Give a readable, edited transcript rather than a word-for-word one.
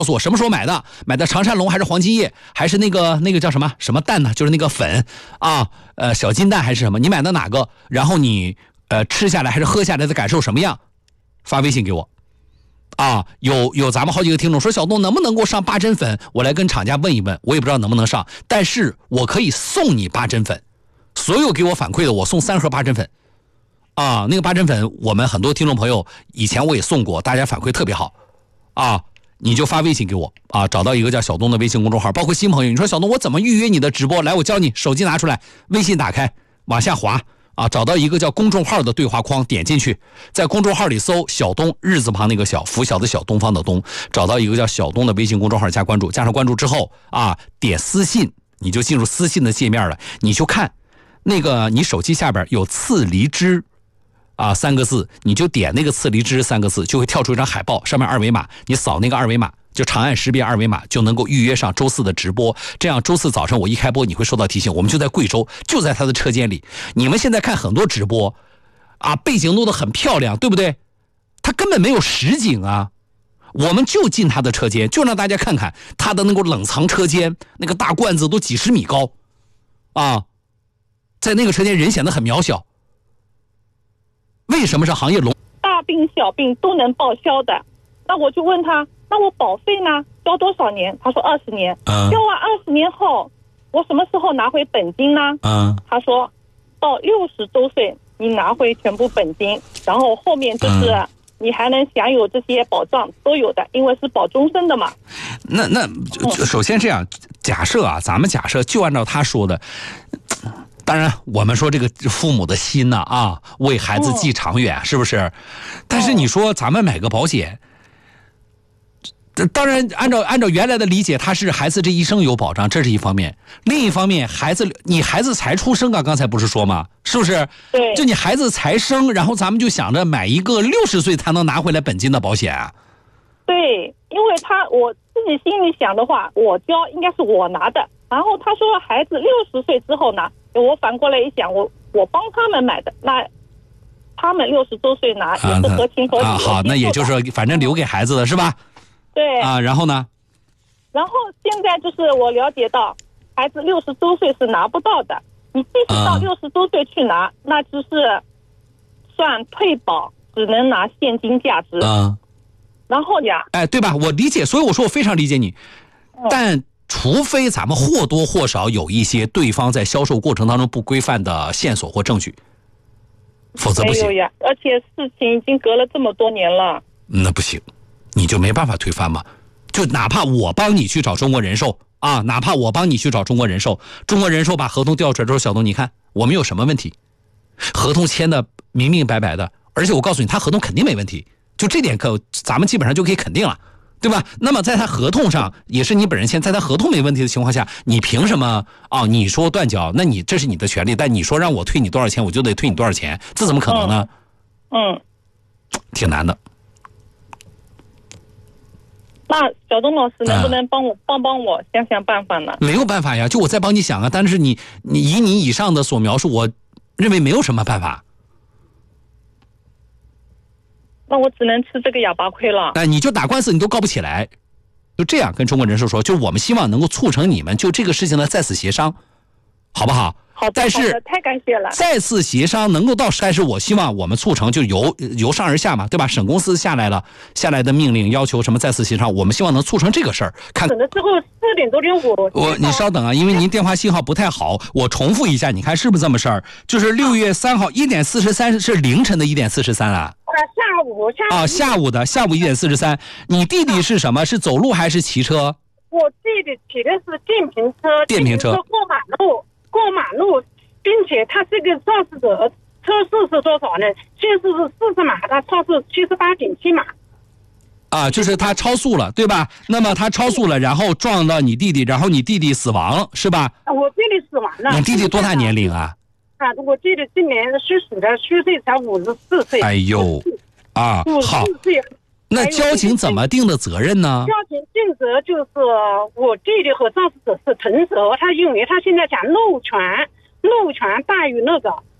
告诉我什么时候买的？买的长山龙还是黄金叶，还是那个叫什么蛋呢？就是那个粉啊，小金蛋还是什么？你买的哪个？然后你吃下来还是喝下来的感受什么样？发微信给我。啊，有咱们好几个听众说，小东能不能给我上8针粉？我来跟厂家问一问，我也不知道能不能上，但是我可以送你8针粉，所有给我反馈的我送3盒8针粉。啊，那个8针粉我们很多听众朋友以前我也送过，大家反馈特别好。啊，你就发微信给我啊，找到一个叫小东的微信公众号，包括新朋友，你说小东我怎么预约你的直播？来，我教你，手机拿出来，微信打开，往下滑啊，找到一个叫公众号的对话框，点进去，在公众号里搜小东，日字旁那个小，拂晓的小，东方的东，找到一个叫小东的微信公众号，加关注，加上关注之后啊，点私信，你就进入私信的界面了，你就看那个你手机下边有次梨枝啊3个字，你就点那个次梨枝3个字，就会跳出一张海报，上面二维码，你扫那个二维码，就长按识别二维码，就能够预约上周4的直播。这样周4早晨我一开播，你会收到提醒。我们就在贵州，就在他的车间里。你们现在看很多直播啊，背景弄得很漂亮，对不对？他根本没有实景啊。我们就进他的车间，就让大家看看他的那个冷藏车间，那个大罐子都几十米高啊，在那个车间人显得很渺小。为什么是行业龙？ 大病小病都能报销的。那我就问他，那我保费呢？交多少年？他说20年。交完20年后，我什么时候拿回本金呢？他说到60周岁你拿回全部本金，然后后面就是你还能享有这些保障，都有的，因为是保终身的嘛。 那首先这样假设啊，咱们假设就按照他说的。当然我们说这个父母的心呢啊，为孩子计长远，是不是？但是你说咱们买个保险，当然按照原来的理解，他是孩子这一生有保障，这是一方面。另一方面，你孩子才出生啊，刚才不是说吗？是不是？ 对。 就你孩子才生，然后咱们就想着买一个60岁才能拿回来本金的保险啊。 对，因为我自己心里想的话，我交应该是我拿的，然后他说孩子60岁之后拿。我反过来一想，我帮他们买的，那他们60周岁拿也是合情合理。 好，那也就是反正留给孩子的是吧？ 对。 然后呢？ 然后现在就是我了解到，孩子60周岁是拿不到的。你即使到60周岁去拿，那只是算退保，只能拿现金价值。然后呀， 对吧？我理解，所以我说我非常理解你，但。除非咱们或多或少有一些对方在销售过程当中不规范的线索或证据，否则不行。 没有呀，而且事情已经隔了这么多年了。 那不行，你就没办法推翻嘛。就哪怕我帮你去找中国人寿啊，哪怕我帮你去找中国人寿，中国人寿把合同调出来之后，小东你看我们有什么问题？合同签的明明白白的，而且我告诉你，他合同肯定没问题，就这点咱们基本上就可以肯定了。对吧？那么在他合同上也是你本人签，在他合同没问题的情况下，你凭什么你说断交，那这是你的权利，但你说让我退你多少钱，我就得退你多少钱，这怎么可能呢？挺难的。 那小东老师能不能帮我想想办法呢？ 没有办法呀，就我再帮你想啊，但是你以你以上的所描述，我认为没有什么办法。 那我只能吃这个哑巴亏了。 你就打官司你都告不起来，就这样跟中国人寿说，就我们希望能够促成你们就这个事情的再次协商，好不好？ 好的，但是太感谢了。 再次协商能够到，但是我希望我们促成就由上而下嘛，对吧？省公司下来的命令要求什么再次协商，我们希望能促成这个事儿。看等的之后4点多点你稍等啊，因为您电话信号不太好，我重复一下，你看是不是这么事儿？就是6月3号1点43是凌晨的1点43啊。下午1点43。你弟弟是什么？是走路还是骑车？ 我弟弟骑的是电瓶车。过马路，并且他这个肇事者车速是多少呢？限速是40码，他超速78.7码。 就是他超速了，对吧？那么他超速了，然后撞到你弟弟，然后你弟弟死亡，是吧？ 我弟弟死亡了。 你弟弟多大年龄啊？ 我弟弟今年虚岁才54岁。 哎呦，好。那交警怎么定的责任呢？ 交警定责就是我弟弟和肇事者是同责，他因为他现在讲路权大于那个，